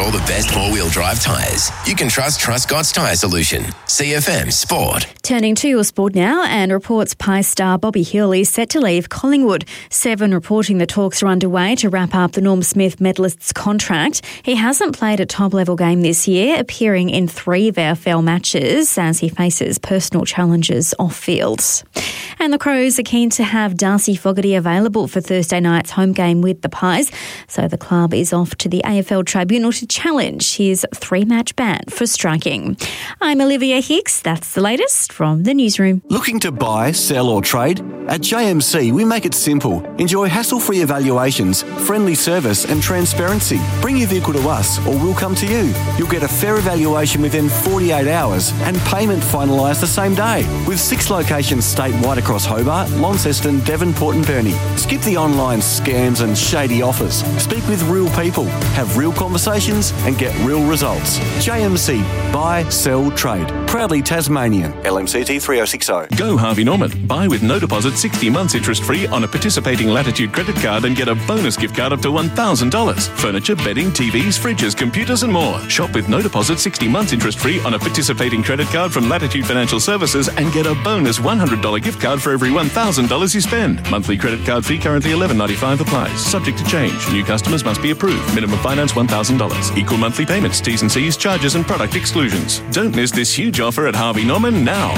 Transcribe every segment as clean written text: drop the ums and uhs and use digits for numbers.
all the best four-wheel drive tyres, you can trust Truscott's Tyre Solution. CFM Sport. Turning to your sport now, and reports Pies star Bobby Hill is set to leave Collingwood. Seven reporting the talks are underway to wrap up the Norm Smith medalist's contract. He hasn't played a top-level game this year, appearing in 3 VFL matches as he faces personal challenges off-field. And the Crows are keen to have Darcy Fogarty available for Thursday night's home game with the Pies, so the club is off to the AFL Tribunal to challenge his 3-match ban for striking. I'm Olivia Hicks. That's the latest from the newsroom. Looking to buy, sell or trade? At JMC, we make it simple. Enjoy hassle-free evaluations, friendly service and transparency. Bring your vehicle to us or we'll come to you. You'll get a fair evaluation within 48 hours and payment finalised the same day. With 6 locations statewide across Hobart, Launceston, Devonport and Burnie. Skip the online scams and shady offers. Speak with real people, have real conversations and get real results. JMC, buy, sell, trade. Proudly Tasmanian. LMCT 3060. Go Harvey Norman. Buy with no deposit 60 months interest free on a participating Latitude credit card and get a bonus gift card up to $1,000. Furniture, bedding, TVs, fridges, computers and more. Shop with no deposit 60 months interest free on a participating credit card from Latitude Financial Services and get a bonus $100 gift card for every $1,000 you spend. Monthly credit card fee currently $11.95 applies. Subject to change. New customers must be approved. Minimum finance $1,000. Equal monthly payments. T's and C's, charges and product exclusions. Don't miss this huge offer at Harvey Norman now.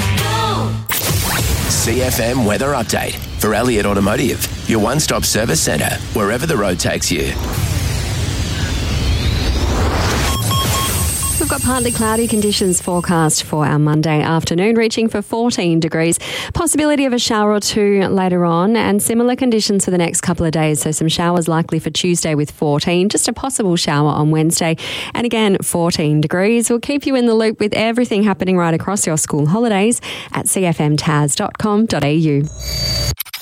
CFM Weather Update for Elliott Automotive, your one-stop service centre, wherever the road takes you. We've got partly cloudy conditions forecast for our Monday afternoon, reaching for 14 degrees. Possibility of a shower or two later on, and similar conditions for the next couple of days. So some showers likely for Tuesday with 14, just a possible shower on Wednesday. And again, 14 degrees. We'll keep you in the loop with everything happening right across your school holidays at cfmtas.com.au.